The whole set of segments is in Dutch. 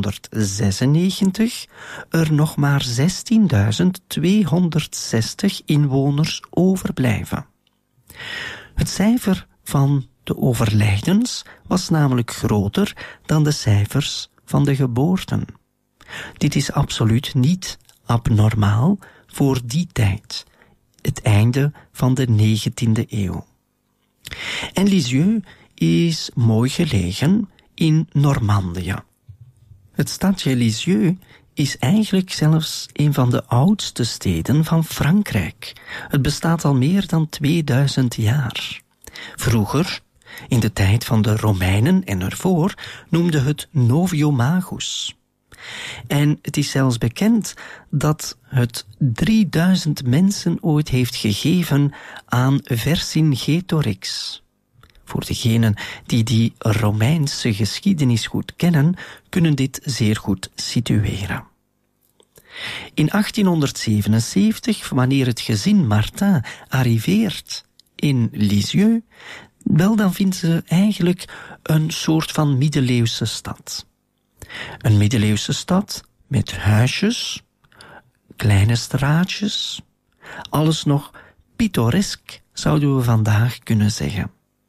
1896 er nog maar 16.260 inwoners overblijven. Het cijfer van de overlijdens was namelijk groter dan de cijfers van de geboorten. Dit is absoluut niet abnormaal voor die tijd, het einde van de 19e eeuw. En Lisieux is mooi gelegen in Normandië. Het stadje Lisieux is eigenlijk zelfs een van de oudste steden van Frankrijk. Het bestaat al meer dan 2000 jaar. Vroeger, in de tijd van de Romeinen en ervoor, noemde het Noviomagus. En het is zelfs bekend dat het 3000 mensen ooit heeft gegeven aan Vercingetorix. Voor degenen die Romeinse geschiedenis goed kennen, kunnen dit zeer goed situeren. In 1877, wanneer het gezin Martin arriveert in Lisieux, wel dan vinden ze eigenlijk een soort van middeleeuwse stad. Een middeleeuwse stad met huisjes, kleine straatjes, alles nog pittoresk, zouden we vandaag kunnen zeggen.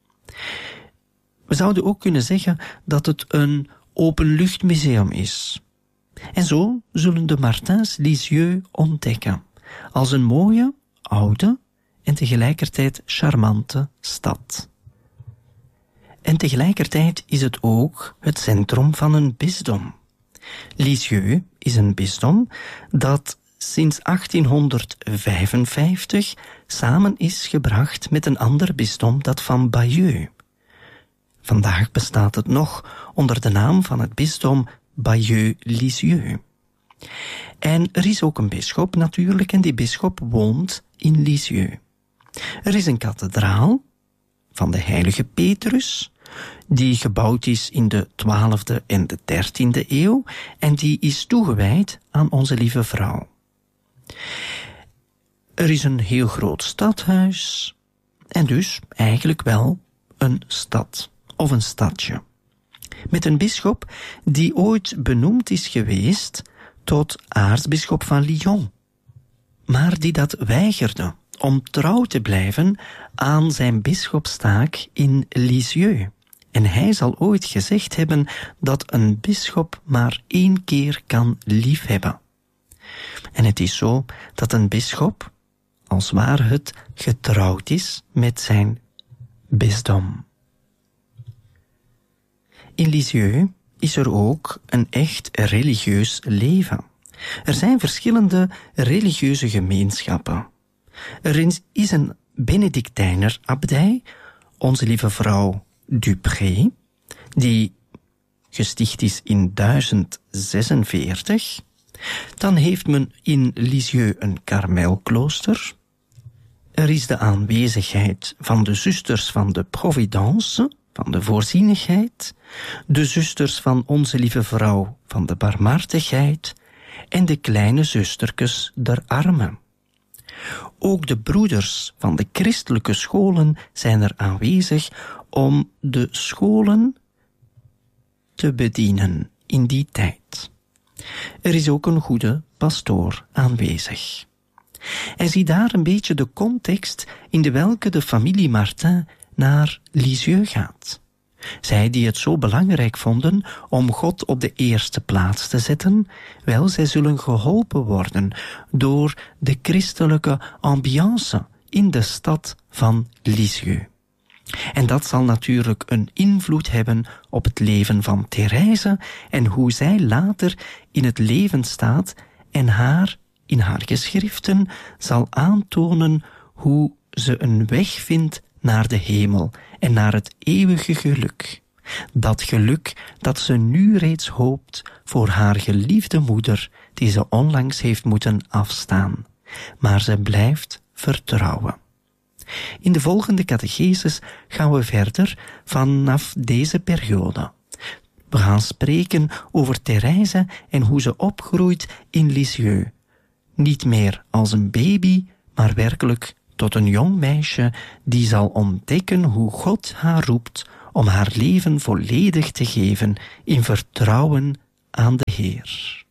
We zouden ook kunnen zeggen dat het een openluchtmuseum is. En zo zullen de Martins Lisieux ontdekken als een mooie, oude en tegelijkertijd charmante stad. En tegelijkertijd is het ook het centrum van een bisdom. Lisieux is een bisdom dat sinds 1855 samen is gebracht met een ander bisdom, dat van Bayeux. Vandaag bestaat het nog onder de naam van het bisdom Bayeux-Lisieux. En er is ook een bisschop natuurlijk, en die bisschop woont in Lisieux. Er is een kathedraal van de heilige Petrus, die gebouwd is in de 12e en de 13e eeuw, en die is toegewijd aan onze lieve vrouw. Er is een heel groot stadhuis, en dus eigenlijk wel een stad of een stadje. Met een bisschop die ooit benoemd is geweest tot aartsbisschop van Lyon, maar die dat weigerde om trouw te blijven aan zijn bisschopstaak in Lisieux. En hij zal ooit gezegd hebben dat een bisschop maar 1 keer kan liefhebben. En het is zo dat een bisschop, als waar het, getrouwd is met zijn bisdom. In Lisieux is er ook een echt religieus leven. Er zijn verschillende religieuze gemeenschappen. Er is een Benedictijner abdij, onze lieve vrouw Dupré, die gesticht is in 1046. Dan heeft men in Lisieux een Karmelklooster. Er is de aanwezigheid van de zusters van de Providence, van de voorzienigheid, de zusters van onze lieve vrouw van de barmhartigheid en de kleine zusterkes der armen. Ook de broeders van de christelijke scholen zijn er aanwezig om de scholen te bedienen in die tijd. Er is ook een goede pastoor aanwezig. En zie daar een beetje de context in de welke de familie Martin naar Lisieux gaat. Zij die het zo belangrijk vonden om God op de eerste plaats te zetten, wel, zij zullen geholpen worden door de christelijke ambiance in de stad van Lisieux. En dat zal natuurlijk een invloed hebben op het leven van Therese en hoe zij later in het leven staat en in haar geschriften zal aantonen hoe ze een weg vindt naar de hemel en naar het eeuwige geluk. Dat geluk dat ze nu reeds hoopt voor haar geliefde moeder, die ze onlangs heeft moeten afstaan. Maar ze blijft vertrouwen. In de volgende catechesis gaan we verder vanaf deze periode. We gaan spreken over Therese en hoe ze opgroeit in Lisieux. Niet meer als een baby, maar werkelijk tot een jong meisje die zal ontdekken hoe God haar roept om haar leven volledig te geven in vertrouwen aan de Heer.